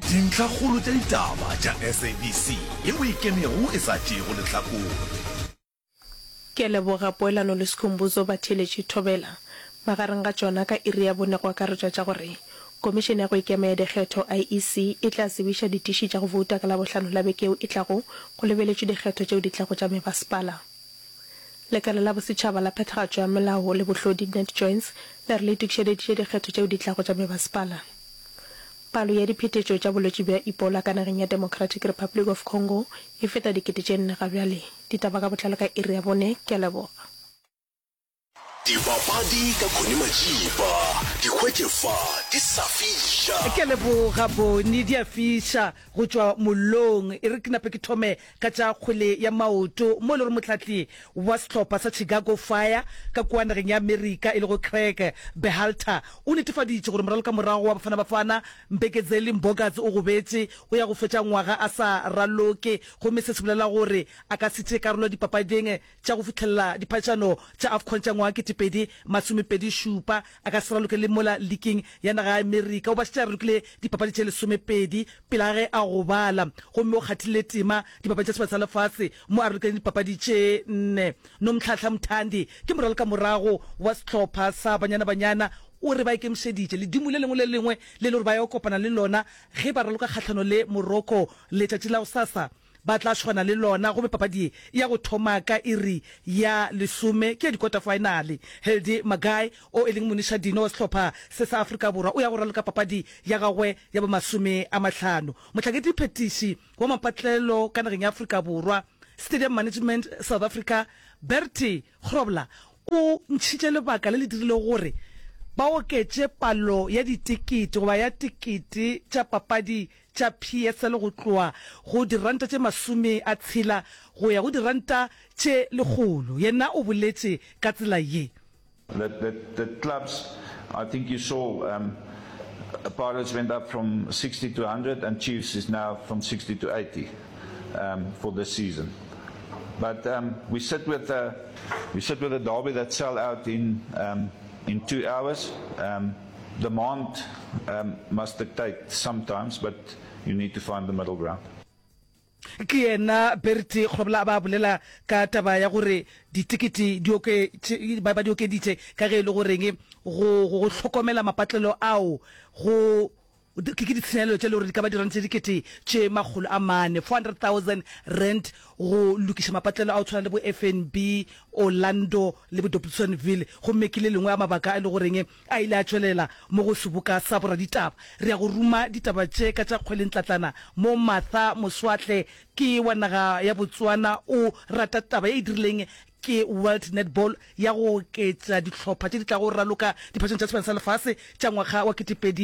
dintlhakgolo tša ditaba tša SABC yeo e kemego e sa tšego lehlakore. Ke leboga poelano le Sikhumbuzo ba theletše thobela magareng ga tšona ka iri ya bone go akaretša tša gore komišene ya go ikemea dikgetho IEC e tla tsebiša ditiši tša go vouta ka la bohlano la bekeo e tlago go lebeletšwe dikgetho tšeo di tlago tša mebasepala. Lekala la bosetšhaba la phethagatšo ya melao le bohlodi Net Joints le re le tukišeditše dikgetho tšeo di tlago tša mebasepala. Palo ya diphetetšo tša bolwetši bja Ebola ka nageng ya Democratic Republic of Congo e feta 4,000 ga bjale. Ditaba ka botlalo ka iri ya bone. Ke a leboga. Dibapadi ka Khone Majiba dikgwetlefa di sa fiša. Ke leboga bone di a fiša go tšwa mollong e re ke nape ke thome ka tša kgwele ya maoto mo le gore motlhatli wa sehlopha sa Chicago Fire ka kua nageng ya America e le go Craig Berhalter o netefaditše gore moralo ka morago wa Bafana Mbekezeli Mbogatsi o go betse o ya go fetša ngwaga a sa raloke gomme se se bolela gore a ka se tšee karolo dipapading tša go fitlhelela diphatšano tša AFCON tša ngwaga 2027 a ka se raloke le mola leaking ya naga ya America o ba se ralokile dipapadi tše 12 pela ge a go bala gomme o kgathile tema dipapadi tša sebatsa lefatshe mo a ralokileng dipapadi tše 4 Nomtlhahla Mthandi ke moralo ka morago wa sehlopha sa banyana o re ba ikemišeditše ledimo le lengwe le lengwe le le gore ba ya kopana le lona ge ba raloka kgatlhano le Morocco letšatši la go sasa ba tla tshwana le lona gomme papadi ya go thoma ka iri ya 10 ke ya di-quarter finale. Heldi Magai o e leng monišadino wa sehlopha se sa Afrika Borwa o ya go raloka papadi ya gagwe ya bo 50. Motlhakedi phetiši wa mapatlelo ka nageng ya Afrika Borwa Stadium Management South Africa Bertie Grobler o ntšhitše lebaka le le dirile gore ba oketše palo ya ditikete goba ya tikete tša papadi tša PSL go tloa go diranta tše 60 go ya go diranta tše 100. Yena o boletše ka tsela ye. The clubs, I think you saw Pirates went up from 60 to 100 and Chiefs is now from 60 to 80 for this season. But we sit with a derby that sell out in 2 hours. Demand must dictate sometimes, but you need to find the middle ground. Ke yena Bertie Grobler ba bolela ka taba ya gore ditikete ba di okeditše ka ge e le goreng go hlokomela mapatlelo ao go ke ditshenyegelo tše le gore di ka ba dirantse dikete tše 400,000 rand go lokiša mapatlelo a o tshwana le bo FNB Orlando le bo Dobsonville gomme ke le lengwe ya mabaka a le goreng a ile a tšwelela mo go seboka sa boraditaba. Re ya go ruma ditaba tše ka tša kgweleng tlatlana mo Martha Moswatle ke wa naga ya Botswana o rata taba e dirileng ke World Netball ya go ketša dihlopha tše di tla go raloka diphatšong tša sephana sa lefatshe tša ngwaga wa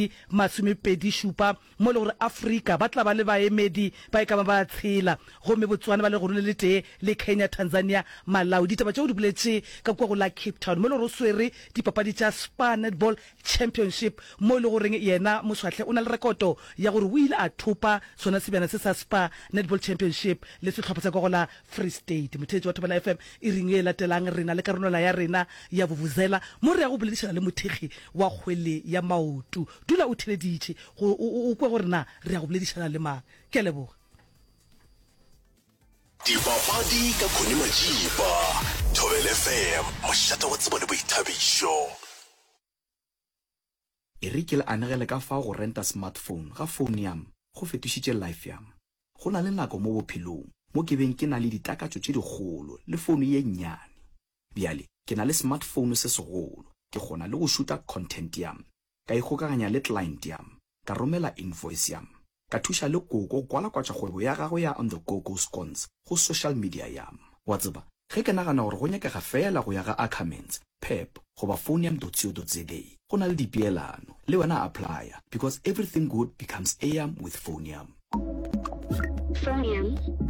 2027 mo le gore Afrika ba tla ba le baemedi ba e ka ba tshela gomme Botswana ba le gore le tee le Kenya, Tanzania, Malawi. Ditaba tšeo di boletše ka kua go la Cape Town mo le gore o swere dipapadi tša Spar Netball Championship mo le goreng yena Moswatle o na le rekoto ya gore o ile a thopa sona sebjana se sa Spar Netball Championship le sehlopha sa kwa go la Free State. Motheetši wa Thobela FM e latelang rena le karolola ya rena ya Vuvuzela mo re ya go boledišana le mothegi wa kgwele ya maoto. Dula o theleditše o kwe gore na re ya go boledišana le mang. Ke a leboga. Dibapadi ka Khone Majiba Thobela FM mošate wa tsebo le boithabišo. E re ke le anegele ka fa go renta smartphone ga phone yam go fetošitše life yam. Go na le nako mo bophelong mo ke beng ke na le ditakatšo tše dikgolo le founu ye nnyane. Bjale ke na le smartphone se segolo ke kgona le go šuta content yam ka ikgokaganya le client yam ka romela invoice yam ka thuša le koko kwala kwatša kgwebo ya gago ya on the go scones go social media yam. Wa tseba ge ke nagana gore go nyakega fela go ya ga Ackermans, Pep goba phoneyam.co.za go na le dipeelano le wena applya because everything good becomes Ayam with Phoneyam. Phoneyam.